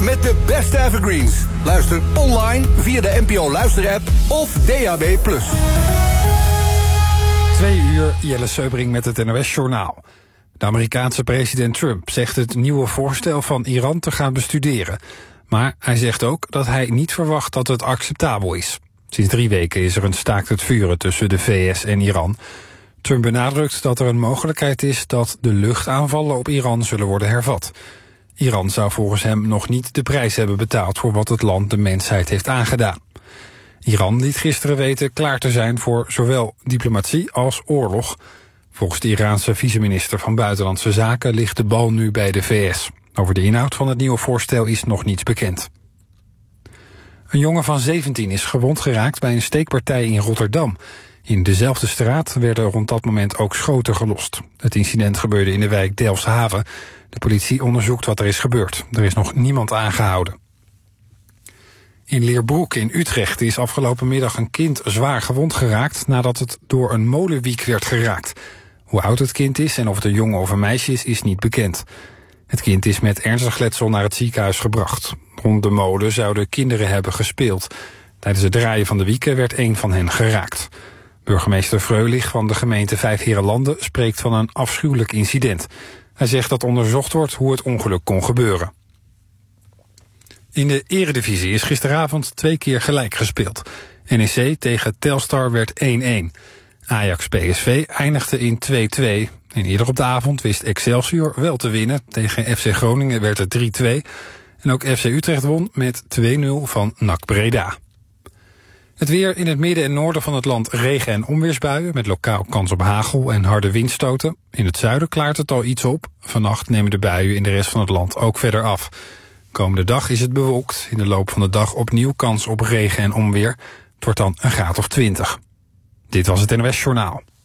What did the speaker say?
met de beste evergreens. Luister online via de NPO Luisterapp of DAB+. 2 uur, Jelle Seubring met het NOS-journaal. De Amerikaanse president Trump zegt het nieuwe voorstel van Iran te gaan bestuderen. Maar hij zegt ook dat hij niet verwacht dat het acceptabel is. Sinds 3 weken is er een staakt het vuren tussen de VS en Iran. Trump benadrukt dat er een mogelijkheid is dat de luchtaanvallen op Iran zullen worden hervat. Iran zou volgens hem nog niet de prijs hebben betaald voor wat het land de mensheid heeft aangedaan. Iran liet gisteren weten klaar te zijn voor zowel diplomatie als oorlog. Volgens de Iraanse vice-minister van Buitenlandse Zaken ligt de bal nu bij de VS. Over de inhoud van het nieuwe voorstel is nog niets bekend. Een jongen van 17 is gewond geraakt bij een steekpartij in Rotterdam. In dezelfde straat werden rond dat moment ook schoten gelost. Het incident gebeurde in de wijk Delfshaven. De politie onderzoekt wat er is gebeurd. Er is nog niemand aangehouden. In Leerbroek in Utrecht is afgelopen middag een kind zwaar gewond geraakt nadat het door een molenwiek werd geraakt. Hoe oud het kind is en of het een jongen of een meisje is niet bekend. Het kind is met ernstig letsel naar het ziekenhuis gebracht. Rond de molen zouden kinderen hebben gespeeld. Tijdens het draaien van de wieken werd een van hen geraakt. Burgemeester Freulich van de gemeente Vijfheerenlanden spreekt van een afschuwelijk incident. Hij zegt dat onderzocht wordt hoe het ongeluk kon gebeuren. In de Eredivisie is gisteravond 2 keer gelijk gespeeld. NEC tegen Telstar werd 1-1. Ajax-PSV eindigde in 2-2. En eerder op de avond wist Excelsior wel te winnen. Tegen FC Groningen werd het 3-2. En ook FC Utrecht won met 2-0 van NAC Breda. Het weer in het midden en noorden van het land regen- en onweersbuien... met lokaal kans op hagel en harde windstoten. In het zuiden klaart het al iets op. Vannacht nemen de buien in de rest van het land ook verder af. Komende dag is het bewolkt. In de loop van de dag opnieuw kans op regen en onweer. Het wordt dan een graad of 20. Dit was het NOS Journaal.